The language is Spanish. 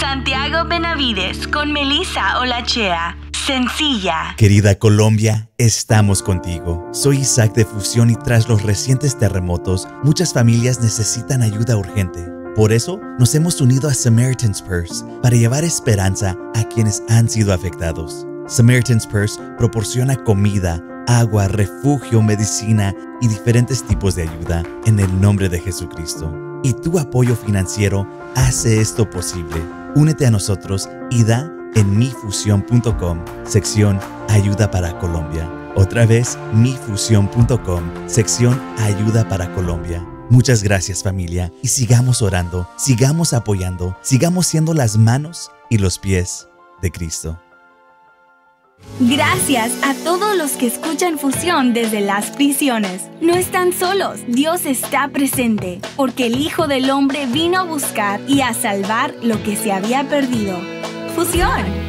Santiago Benavides con Melissa Olachea. Sencilla. Querida Colombia, estamos contigo. Soy Isaac de Fusión y tras los recientes terremotos, muchas familias necesitan ayuda urgente. Por eso, nos hemos unido a Samaritan's Purse para llevar esperanza a quienes han sido afectados. Samaritan's Purse proporciona comida, agua, refugio, medicina y diferentes tipos de ayuda en el nombre de Jesucristo. Y tu apoyo financiero hace esto posible. Únete a nosotros y da en mifusión.com, sección Ayuda para Colombia. Otra vez, mifusión.com, sección Ayuda para Colombia. Muchas gracias, familia, y sigamos orando, sigamos apoyando, sigamos siendo las manos y los pies de Cristo. Gracias a todos los que escuchan Fusión desde las prisiones. No están solos, Dios está presente, porque el Hijo del Hombre vino a buscar y a salvar lo que se había perdido. Fusión.